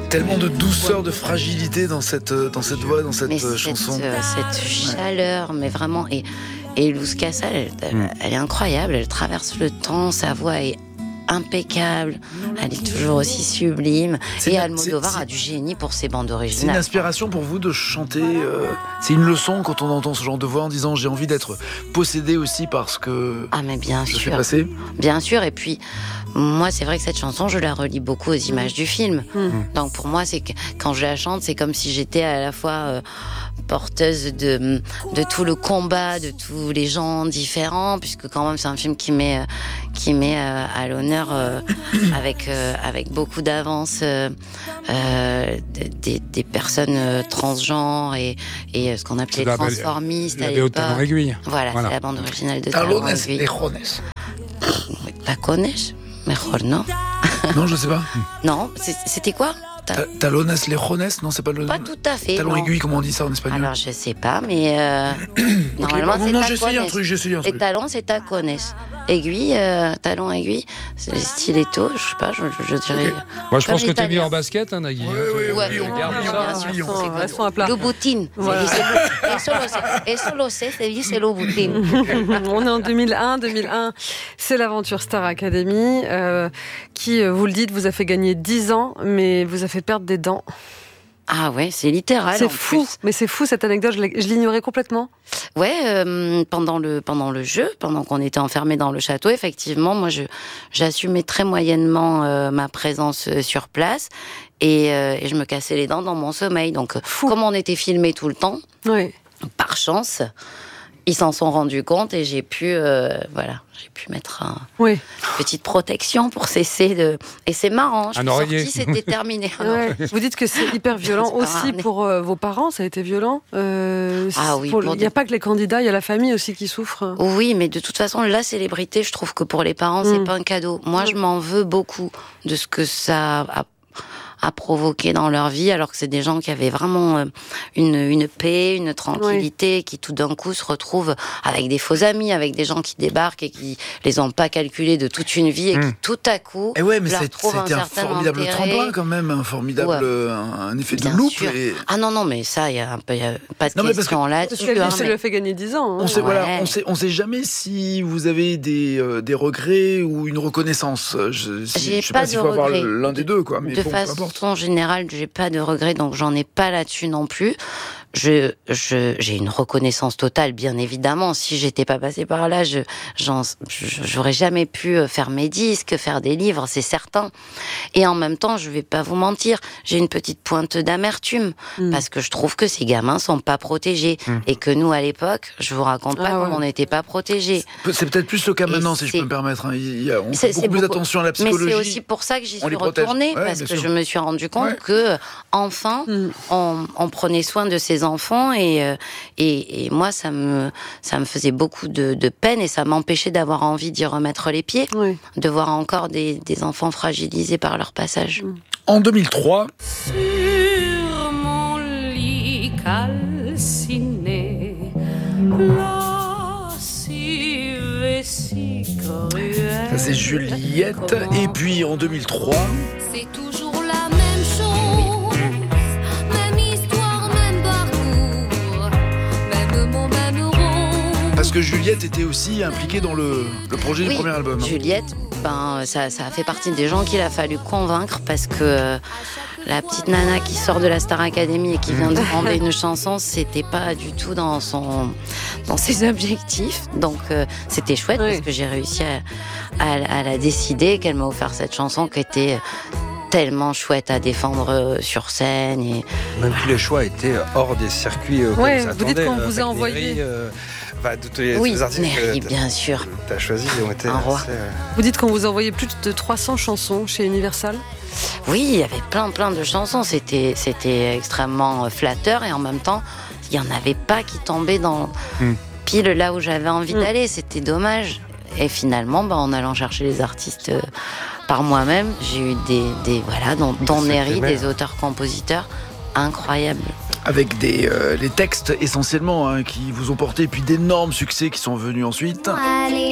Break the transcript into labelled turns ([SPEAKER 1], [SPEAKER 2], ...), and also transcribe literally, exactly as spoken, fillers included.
[SPEAKER 1] Tellement de douceur, de fragilité dans cette, dans cette voix, dans cette
[SPEAKER 2] mais
[SPEAKER 1] chanson.
[SPEAKER 2] Cette, euh, cette chaleur, mais vraiment. Et, et Luz Casal, elle, elle, mm. elle est incroyable. Elle traverse le temps, sa voix est impeccable, elle est toujours aussi sublime. C'est et une, Almodovar c'est, c'est... a du génie pour ses bandes originales.
[SPEAKER 1] C'est une inspiration pour vous de chanter. Euh, c'est une leçon quand on entend ce genre de voix en disant j'ai envie d'être possédé aussi parce que.
[SPEAKER 2] Ah mais bien
[SPEAKER 1] ça
[SPEAKER 2] sûr.
[SPEAKER 1] fait passer.
[SPEAKER 2] Bien sûr. Et puis moi c'est vrai que cette chanson je la relie beaucoup aux images du film. Mmh. Donc pour moi c'est que quand je la chante c'est comme si j'étais à la fois euh, porteuse de de tout le combat de tous les gens différents puisque quand même c'est un film qui met qui met euh, à l'honneur euh, avec euh, avec beaucoup d'avance euh, euh, des, des personnes euh, transgenres et et ce qu'on appelait transformistes à l'époque.
[SPEAKER 3] Talon Aiguille.
[SPEAKER 2] Voilà, voilà, c'est la bande originale de Talon Aiguille.
[SPEAKER 1] Talones
[SPEAKER 2] ¿La connais? Mejor no.
[SPEAKER 1] Non, je sais pas.
[SPEAKER 2] Non, c'était quoi?
[SPEAKER 1] Ta- Talones lejones, non, c'est pas le.
[SPEAKER 2] Pas tout à fait.
[SPEAKER 1] Talon aiguille, comment on dit ça en espagnol?
[SPEAKER 2] Alors je sais pas, mais euh, normalement
[SPEAKER 1] okay,
[SPEAKER 2] c'est
[SPEAKER 1] non,
[SPEAKER 2] tacones.
[SPEAKER 1] J'essaye un truc, j'essaye un truc.
[SPEAKER 2] Les talons c'est tacones. Aiguille, euh, talon aiguille, c'est les stilettos, je sais pas, je, je, je dirais. Okay.
[SPEAKER 3] Moi je pense que t'es mis en basket, hein, Nagui.
[SPEAKER 1] Oui, oui, oui.
[SPEAKER 2] Ouais, oui,
[SPEAKER 1] regarde ça.
[SPEAKER 4] Restons à plat.
[SPEAKER 2] Le boutine. Voilà. Et ça le sait, c'est le boutine.
[SPEAKER 4] On est en deux mille un. deux mille un, c'est l'aventure Star Academy euh, qui, vous le dites, vous a fait gagner dix ans, mais vous a fait perdre des dents.
[SPEAKER 2] Ah ouais, c'est littéral.
[SPEAKER 4] C'est fou, plus. Mais c'est fou cette anecdote, je l'ignorais complètement.
[SPEAKER 2] Ouais, euh, pendant le pendant le jeu, pendant qu'on était enfermés dans le château, effectivement, moi je j'assumais très moyennement euh, ma présence sur place et, euh, et je me cassais les dents dans mon sommeil. Donc fou. Comme on était filmés tout le temps,
[SPEAKER 4] ouais.
[SPEAKER 2] Par chance, ils s'en sont rendus compte et j'ai pu euh, voilà, j'ai pu mettre un,
[SPEAKER 4] oui.
[SPEAKER 2] une petite protection pour cesser de. Et c'est marrant, je suis sortie, c'était terminé.
[SPEAKER 4] Ouais. Vous dites que c'est hyper violent aussi pour euh, vos parents, ça a été violent. Euh,
[SPEAKER 2] ah oui.
[SPEAKER 4] Il n'y a pas que les candidats, il y a la famille aussi qui souffre.
[SPEAKER 2] Oui, mais de toute façon, la célébrité, je trouve que pour les parents, mmh. c'est pas un cadeau. Moi, mmh. je m'en veux beaucoup de ce que ça a à provoquer dans leur vie, alors que c'est des gens qui avaient vraiment une, une paix, une tranquillité, oui. qui tout d'un coup se retrouvent avec des faux amis, avec des gens qui débarquent et qui les ont pas calculés de toute une vie et mmh. qui tout à coup
[SPEAKER 1] et ouais, mais
[SPEAKER 2] leur
[SPEAKER 1] c'est,
[SPEAKER 2] trouvent
[SPEAKER 1] c'était
[SPEAKER 2] un,
[SPEAKER 1] un formidable
[SPEAKER 2] intérêt.
[SPEAKER 1] tremplin quand même, un formidable ouais. un, un effet
[SPEAKER 2] Bien
[SPEAKER 1] de loupe.
[SPEAKER 2] Et... Ah non, non, mais ça, il y a un peu, y a pas de
[SPEAKER 1] non,
[SPEAKER 2] question
[SPEAKER 1] que,
[SPEAKER 2] là-dessus.
[SPEAKER 4] Parce que
[SPEAKER 2] hein,
[SPEAKER 4] ça
[SPEAKER 2] mais...
[SPEAKER 4] lui a fait gagner dix ans. Hein.
[SPEAKER 1] On sait,
[SPEAKER 2] ouais.
[SPEAKER 1] voilà, on sait, on sait jamais si vous avez des, euh, des regrets ou une reconnaissance. Je, si,
[SPEAKER 2] j'ai
[SPEAKER 1] je sais
[SPEAKER 2] pas,
[SPEAKER 1] pas
[SPEAKER 2] s'il
[SPEAKER 1] faut avoir l'un des deux, quoi. Mais
[SPEAKER 2] de
[SPEAKER 1] bon,
[SPEAKER 2] façon générale, j'ai pas de regrets, donc j'en ai pas là-dessus non plus. Je, je, j'ai une reconnaissance totale, bien évidemment. Si j'étais pas passée par là, je, j'en, j'aurais jamais pu faire mes disques, faire des livres, c'est certain. Et en même temps, je vais pas vous mentir, j'ai une petite pointe d'amertume mmh. parce que je trouve que ces gamins sont pas protégés mmh. et que nous, à l'époque, je vous raconte pas ah ouais. comment on n'était pas protégés.
[SPEAKER 1] C'est peut-être plus le cas maintenant, et si je peux me permettre. Hein. Il y a, on fait beaucoup plus attention à la psychologie.
[SPEAKER 2] Mais c'est aussi pour ça que j'y suis retournée, ouais, parce que sûr. je me suis rendu compte ouais. que enfin, mmh. on, on prenait soin de ces enfants et, euh, et, et moi ça me, ça me faisait beaucoup de, de peine et ça m'empêchait d'avoir envie d'y remettre les pieds, oui. de voir encore des, des enfants fragilisés par leur passage.
[SPEAKER 1] En deux mille trois,
[SPEAKER 5] sur mon lit calciné, lascive et si cruelle.
[SPEAKER 1] Ça c'est Juliette. Et puis en deux mille trois,
[SPEAKER 5] c'est toujours la même chose.
[SPEAKER 1] Parce que Juliette était aussi impliquée dans le, le projet
[SPEAKER 2] oui,
[SPEAKER 1] du premier album.
[SPEAKER 2] Juliette, ben, ça, ça a fait partie des gens qu'il a fallu convaincre parce que euh, la petite nana qui sort de la Star Academy et qui vient de demander une chanson, c'était pas du tout dans, son, dans ses objectifs. Donc euh, c'était chouette oui. parce que j'ai réussi à, à, à la décider, qu'elle m'a offert cette chanson qui était tellement chouette à défendre sur scène. Et
[SPEAKER 6] même tous les choix étaient hors des circuits euh,
[SPEAKER 4] ouais,
[SPEAKER 6] vous,
[SPEAKER 4] vous dites qu'on vous a envoyé...
[SPEAKER 6] Euh, Enfin, de tous les,
[SPEAKER 2] oui,
[SPEAKER 6] tous les artistes
[SPEAKER 2] Neri,
[SPEAKER 6] que
[SPEAKER 2] bien sûr.
[SPEAKER 6] Tu as choisi ont été
[SPEAKER 2] un roi.
[SPEAKER 6] Assez, euh...
[SPEAKER 4] Vous dites qu'on vous a envoyé plus de trois cents chansons chez Universal.
[SPEAKER 2] Oui, il y avait plein plein de chansons. C'était, c'était extrêmement flatteur et en même temps, il n'y en avait pas qui tombaient dans mm. pile là où j'avais envie mm. d'aller. C'était dommage. Et finalement, bah, en allant chercher les artistes euh, par moi-même, j'ai eu des, des voilà, dont, dont Neri, des auteurs-compositeurs incroyables.
[SPEAKER 1] Avec des, euh, les textes essentiellement hein, qui vous ont porté, puis d'énormes succès qui sont venus ensuite. Allez.